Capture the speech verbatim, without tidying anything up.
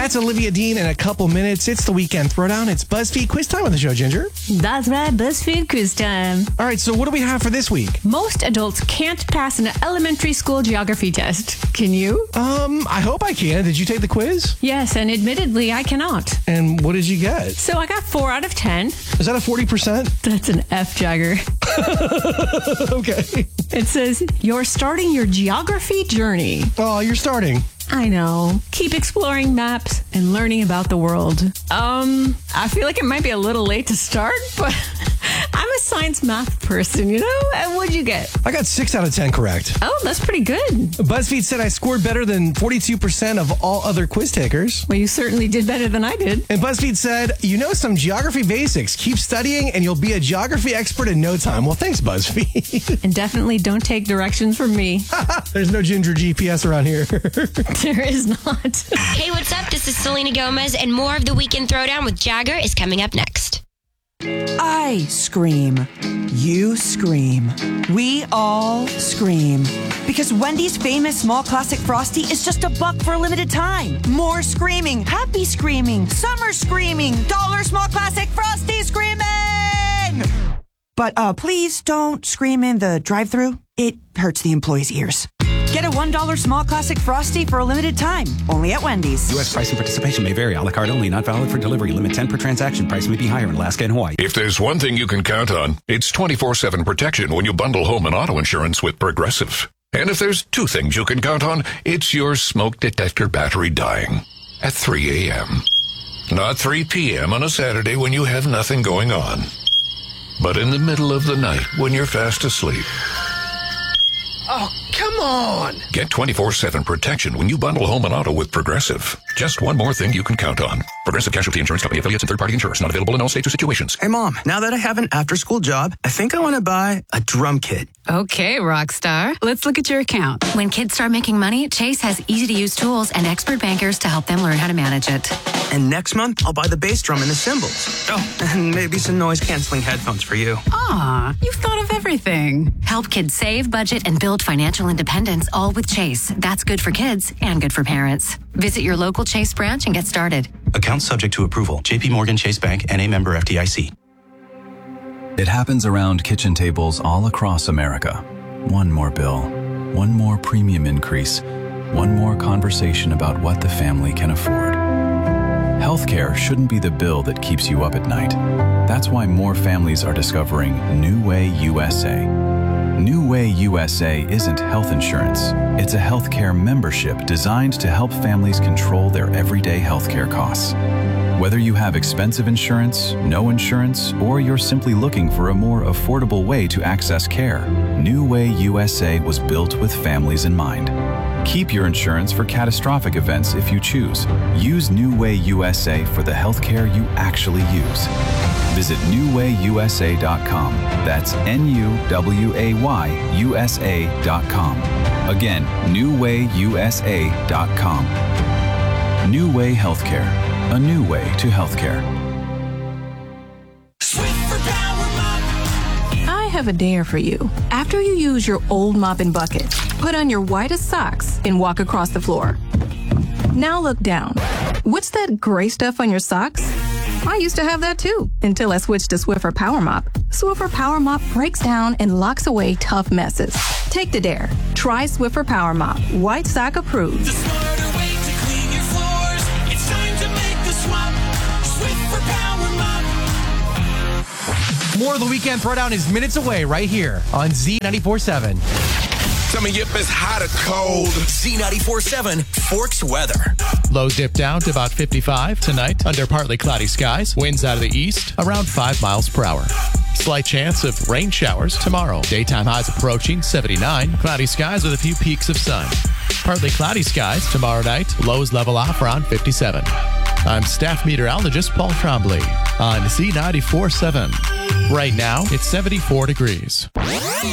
That's Olivia Dean in a couple minutes. It's the Weekend Throwdown. It's BuzzFeed Quiz Time on the show, Ginger. That's right, BuzzFeed Quiz Time. All right, so what do we have for this week? Most adults can't pass an elementary school geography test. Can you? Um, I hope I can. Did you take the quiz? Yes, and admittedly, I cannot. And what did you get? So I got four out of ten. Is that a forty percent? That's an F, Jagger. Okay. It says, you're starting your geography journey. Oh, you're starting. I know. Keep exploring maps and learning about the world. Um, I feel like it might be a little late to start, but I'm a science math person, you know? And what'd you get? I got six out of ten correct. Oh, that's pretty good. BuzzFeed said I scored better than forty-two percent of all other quiz takers. Well, you certainly did better than I did. And BuzzFeed said, you know some geography basics. Keep studying and you'll be a geography expert in no time. Well, thanks, BuzzFeed. And definitely don't take directions from me. There's no Ginger G P S around here. There is not. Hey, what's up? This is Selena Gomez, and more of the Weekend Throwdown with Jagger is coming up next. I scream. You scream. We all scream. Because Wendy's famous small classic Frosty is just a buck for a limited time. More screaming. Happy screaming. Summer screaming. Dollar small classic Frosty screaming! But uh, please don't scream in the drive-thru. It hurts the employees' ears. Get a one dollar small classic Frosty for a limited time. Only at Wendy's. U S price and participation may vary. A la carte only. Not valid for delivery. Limit ten per transaction. Price may be higher in Alaska and Hawaii. If there's one thing you can count on, it's twenty-four seven protection when you bundle home and auto insurance with Progressive. And if there's two things you can count on, it's your smoke detector battery dying at three a.m. Not three p.m. on a Saturday when you have nothing going on, but in the middle of the night when you're fast asleep. Oh, come on. Get twenty-four seven protection when you bundle home and auto with Progressive. Just one more thing you can count on. Progressive Casualty Insurance Company, affiliates, and third-party insurers. Not available in all states or situations. Hey, Mom, now that I have an after-school job, I think I want to buy a drum kit. Okay, Rockstar. Let's look at your account. When kids start making money, Chase has easy-to-use tools and expert bankers to help them learn how to manage it. And next month, I'll buy the bass drum and the cymbals. Oh, and maybe some noise-canceling headphones for you. Aw, you've thought of everything. Help kids save, budget, and build financial independence, all with Chase. That's good for kids and good for parents. Visit your local Chase branch and get started. Account subject to approval. J P Morgan Chase Bank, N A member F D I C. It happens around kitchen tables all across America. One more bill, one more premium increase, one more conversation about what the family can afford. Healthcare shouldn't be the bill that keeps you up at night. That's why more families are discovering New Way U S A. New Way U S A isn't health insurance. It's a healthcare membership designed to help families control their everyday healthcare costs. Whether you have expensive insurance, no insurance, or you're simply looking for a more affordable way to access care, New Way U S A was built with families in mind. Keep your insurance for catastrophic events if you choose. Use New Way U S A for the healthcare you actually use. Visit new way u s a dot com. That's N U W A Y U S A dot com. Again, new way u s a dot com. New Way Healthcare. A new way to healthcare. I have a dare for you. After you use your old mop and bucket, put on your whitest socks and walk across the floor. Now look down. What's that gray stuff on your socks? I used to have that too, until I switched to Swiffer Power Mop. Swiffer Power Mop breaks down and locks away tough messes. Take the dare. Try Swiffer Power Mop. White sock approved. The smarter way to clean your floors. It's time to make the swap. Swiffer Power Mop. More of the Weekend Throwdown is minutes away right here on Z ninety-four seven. Coming up is hot or cold. Z ninety-four seven Forks weather. Lows dip down to about fifty-five tonight under partly cloudy skies. Winds out of the east around five miles per hour. Slight chance of rain showers tomorrow. Daytime highs approaching seventy-nine. Cloudy skies with a few peaks of sun. Partly cloudy skies tomorrow night. Lows level off around fifty-seven. I'm staff meteorologist Paul Trombley on Z ninety-four seven. Right now, it's seventy-four degrees.